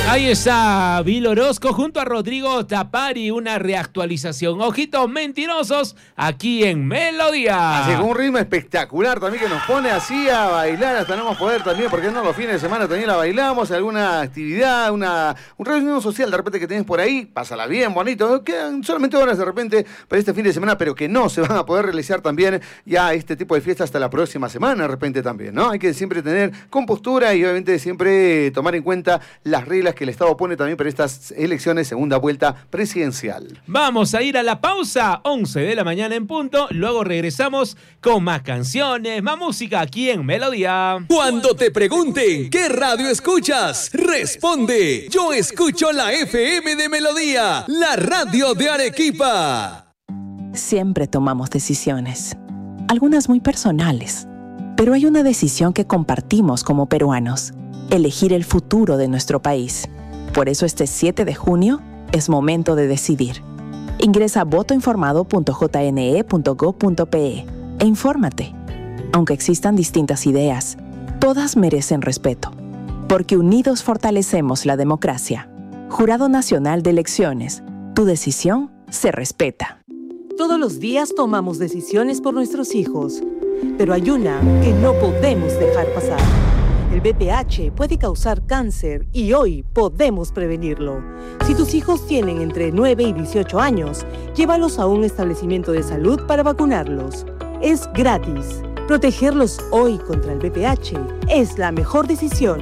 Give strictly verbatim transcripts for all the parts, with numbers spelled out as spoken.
Ahí está Bill Orozco junto a Rodrigo Tapari, una reactualización. Ojitos mentirosos aquí en Melodía. Así con un ritmo espectacular también que nos pone así a bailar hasta no más poder también, porque no los fines de semana también la bailamos, alguna actividad, una un reunión social de repente que tienes por ahí, pásala bien, bonito, quedan solamente horas de repente para este fin de semana, pero que no se van a poder realizar también ya este tipo de fiestas hasta la próxima semana de repente también, ¿no? Hay que siempre tener compostura y obviamente siempre tomar en cuenta las reglas que el Estado pone también para estas elecciones, segunda vuelta presidencial. Vamos a ir a la pausa, once de la mañana en punto, luego regresamos con más canciones, más música aquí en Melodía. Cuando te pregunten ¿qué radio escuchas? Responde, yo escucho la F M de Melodía, la radio de Arequipa. Siempre tomamos decisiones, algunas muy personales, pero hay una decisión que compartimos como peruanos: elegir el futuro de nuestro país. Por eso este siete de junio es momento de decidir. Ingresa a voto informado punto j n e punto gob punto p e e infórmate. Aunque existan distintas ideas, todas merecen respeto, porque unidos fortalecemos la democracia. Jurado Nacional de Elecciones, tu decisión se respeta. Todos los días tomamos decisiones por nuestros hijos, pero hay una que no podemos dejar pasar. El V I H puede causar cáncer y hoy podemos prevenirlo. Si tus hijos tienen entre nueve y dieciocho años, llévalos a un establecimiento de salud para vacunarlos. Es gratis. Protegerlos hoy contra el V I H es la mejor decisión.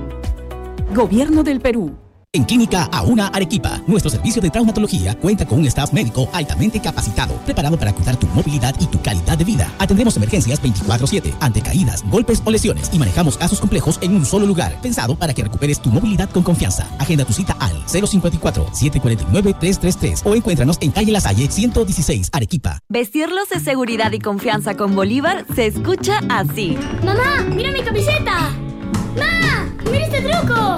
Gobierno del Perú. En Clínica Auna Arequipa, nuestro servicio de traumatología cuenta con un staff médico altamente capacitado, preparado para cuidar tu movilidad y tu calidad de vida. Atendemos emergencias veinticuatro siete, ante caídas, golpes o lesiones, y manejamos casos complejos en un solo lugar, pensado para que recuperes tu movilidad con confianza. Agenda tu cita al cero cinco cuatro, siete cuatro nueve, tres tres tres o encuéntranos en calle La Salle ciento dieciséis, Arequipa. Vestirlos de seguridad y confianza con Bolívar se escucha así. ¡Mamá, mira mi camiseta! ¡Ma, mira este truco!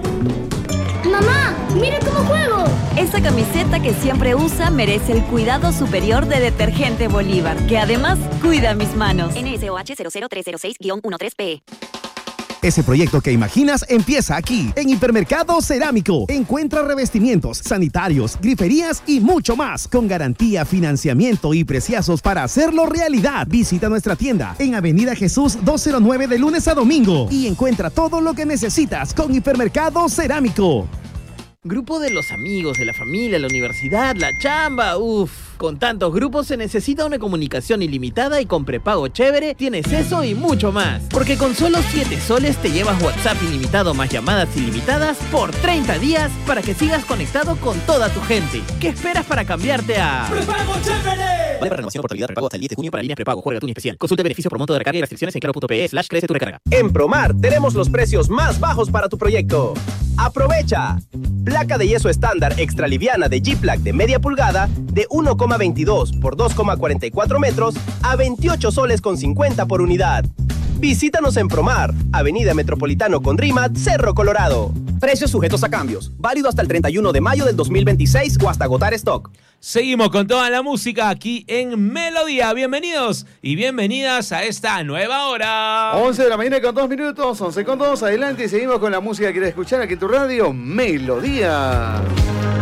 ¡Mamá, mira cómo juego! Esa camiseta que siempre usa merece el cuidado superior de Detergente Bolívar, que además cuida mis manos. N S O H cero cero tres cero seis guión trece P. Ese proyecto que imaginas empieza aquí, en Hipermercado Cerámico. Encuentra revestimientos, sanitarios, griferías y mucho más, con garantía, financiamiento y preciazos para hacerlo realidad. Visita nuestra tienda en Avenida Jesús doscientos nueve de lunes a domingo y encuentra todo lo que necesitas con Hipermercado Cerámico. Grupo de los amigos, de la familia, la universidad, la chamba, uff. Con tantos grupos se necesita una comunicación ilimitada y con prepago chévere tienes eso y mucho más. Porque con solo siete soles te llevas WhatsApp ilimitado más llamadas ilimitadas por treinta días para que sigas conectado con toda tu gente. ¿Qué esperas para cambiarte a ¡Prepago chévere! Vale para renovación de portabilidad prepago hasta el diez de junio para líneas prepago. Juega tu especial. Consulta beneficios por monto de recarga y restricciones en claro punto pe e slash crece tu recarga. En Promar tenemos los precios más bajos para tu proyecto. ¡Aprovecha! Placa de yeso estándar extra liviana de G-Plac de media pulgada de uno coma veintidós por dos coma cuarenta y cuatro metros a veintiocho soles con cincuenta por unidad. Visítanos en Promar, Avenida Metropolitano Condrimat, Cerro Colorado. Precios sujetos a cambios. Válido hasta el treinta y uno de mayo del dos mil veintiséis o hasta agotar stock. Seguimos con toda la música aquí en Melodía. Bienvenidos y bienvenidas a esta nueva hora. once de la mañana con dos minutos, once con dos. Adelante y seguimos con la música que quieres escuchar aquí en tu radio, Melodía.